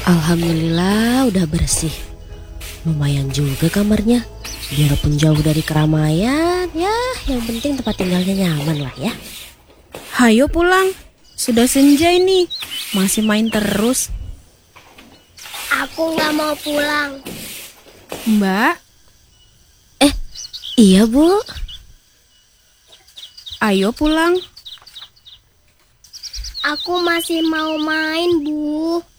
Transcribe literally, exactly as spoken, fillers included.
Alhamdulillah udah bersih. Lumayan juga kamarnya. Biarpun jauh dari keramaian, ya yang penting tempat tinggalnya nyaman lah ya. Hayo pulang, sudah senja ini. Masih main terus. Aku gak mau pulang. Mbak, Eh, iya Bu. ayo pulang. Aku masih mau main, Bu.